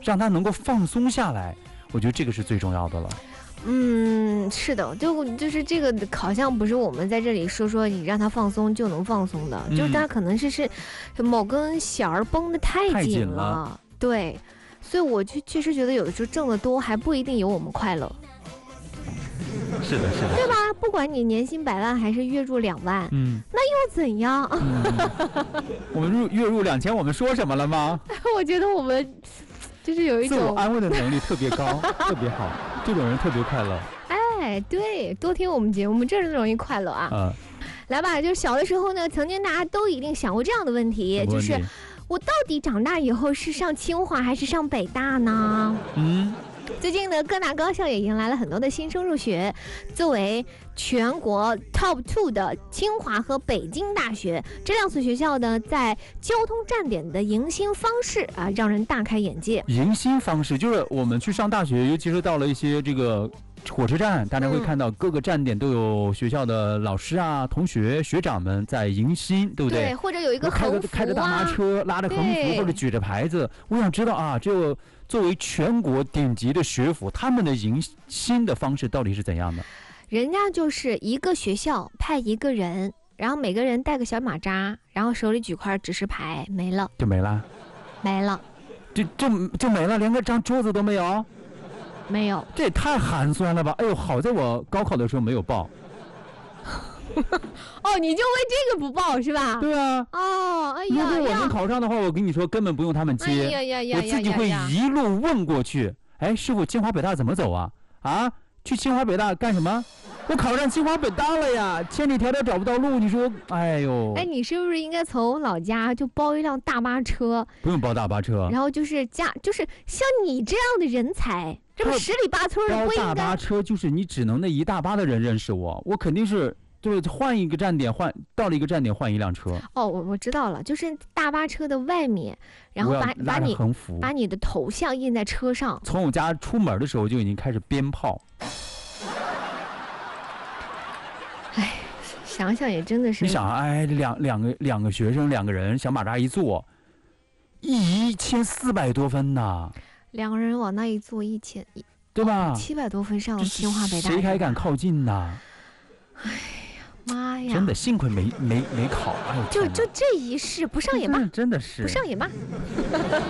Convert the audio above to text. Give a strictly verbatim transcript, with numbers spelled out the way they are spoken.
让他能够放松下来，我觉得这个是最重要的了。 嗯，是的，就就是这个好像不是我们在这里说说你让他放松就能放松的，嗯、就是他可能是是某根弦儿绷得太紧了， 太紧了对，所以我就确实觉得有的时候挣得多还不一定有我们快乐。 是的，是的， 对吧？不管你年薪百万还是月入两万，嗯，那又怎样？ 嗯、我们入月入两千，我们说什么了吗？ 我觉得我们就是有一种自我安慰的能力特别高，特别好，这种人特别快乐。 哎，对，多听我们节目，我们这是容易快乐啊。 嗯， 来吧，就小的时候呢，曾经大家都一定想过这样的问题， 问题就是我到底长大以后是上清华还是上北大呢？嗯。最近呢，各大高校也迎来了很多的新生入学。作为全国 top two 的清华和北京大学，这两所学校呢，在交通站点的迎新方式啊，让人大开眼界。 迎新方式就是我们去上大学，尤其是到了一些这个火车站，大家会看到各个站点都有学校的老师啊、同学、学长们在迎新，对不对？ 对，或者有一个横幅啊， 开着大巴车，拉着横幅或者举着牌子。我想知道啊，这个作为全国顶级的学府，他们的迎新的方式到底是怎样的？ 人家就是一个学校派一个人，然后每个人带个小马扎，然后手里举块指示牌，没了， 就没了， 没了， 就就就没了，连个张桌子都没有。 没有， 这也太寒酸了吧！哎呦，好在我高考的时候没有报。 哦，你就为这个不报是吧？ 对啊。 哦，哎呀， 如果我能考上的话，我跟你说，根本不用他们接， 哎呀呀呀我自己会一路问过去。哎，师傅，清华北大怎么走啊？啊，去清华北大干什么？我考上清华北大了呀，千里迢迢找不到路，你说，哎呦！ 哎，你是不是应该从老家就包一辆大巴车？ 不用包大巴车， 然后就是加，就是像你这样的人才，这不十里八村的不应该。 包大巴车就是你只能那一大巴的人认识我，我肯定是就是换一个站点换到了一个站点换一辆车。 哦，我我知道了，就是大巴车的外面，然后把把你把你的头像印在车上。 从我家出门的时候就已经开始鞭炮。 哎，想想也真的是。 你想，哎，两两个两个学生，两个人小马扎一坐，一千四百多分呐！ 两个人往那一坐，一千一， 对吧？ 七百多分上了清华北大， 谁还敢靠近呢？ 哎呀，妈呀！ 真的，幸亏没没没考，哎呦， 就就这一试，不上也罢， 真的是不上也罢。